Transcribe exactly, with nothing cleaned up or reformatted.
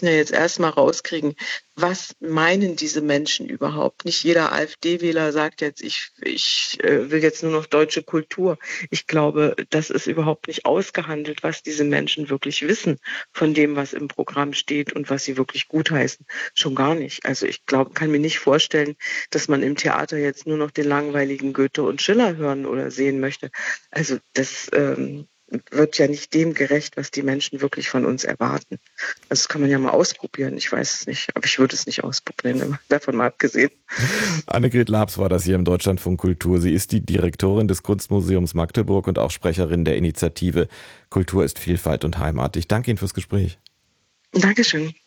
müssen ja jetzt erstmal rauskriegen, was meinen diese Menschen überhaupt? Nicht jeder AfD-Wähler sagt jetzt, ich, ich äh, will jetzt nur noch deutsche Kultur. Ich glaube, das ist überhaupt nicht ausgehandelt, was diese Menschen wirklich wissen von dem, was im Programm steht und was sie wirklich gutheißen. Schon gar nicht. Also ich glaube, kann mir nicht vorstellen, dass man im Theater jetzt nur noch den langweiligen Goethe und Schiller hören oder sehen möchte. Also das ähm, wird ja nicht dem gerecht, was die Menschen wirklich von uns erwarten. Also das kann man ja mal ausprobieren. Ich weiß es nicht, aber ich würde es nicht ausprobieren, davon mal abgesehen. Annegret Laabs war das hier im Deutschlandfunk Kultur. Sie ist die Direktorin des Kunstmuseums Magdeburg und auch Sprecherin der Initiative Kultur ist Vielfalt und Heimat. Ich danke Ihnen fürs Gespräch. Dankeschön.